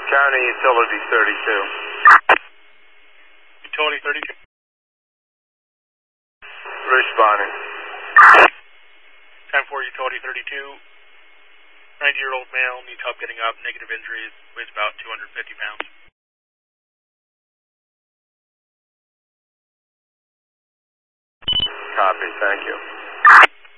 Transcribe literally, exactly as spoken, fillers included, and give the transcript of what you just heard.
County Utility thirty-two. Utility thirty-two. Responding. ten four Utility thirty-two. ninety-year-old male, needs help getting up, negative injuries, weighs about two hundred fifty pounds. Copy, thank you.